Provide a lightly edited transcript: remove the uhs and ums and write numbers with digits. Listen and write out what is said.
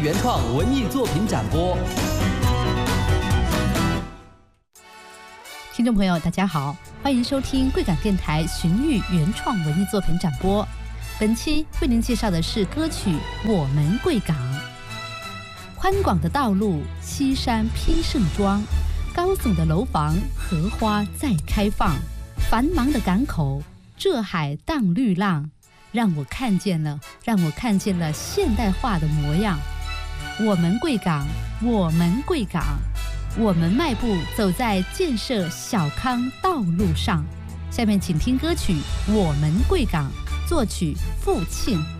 原创文艺作品展播。 听众朋友大家好，欢迎收听贵港电台寻玉原创文艺作品展播。本期为您介绍的是歌曲《我们贵港》。宽广的道路，西山披盛装，高耸的楼房，荷花在开放，繁忙的港口，浙海荡绿浪，让我看见了现代化的模样。我们贵港，我们贵港，我们迈步走在建设小康道路上。下面请听歌曲《我们贵港》，作曲付庆。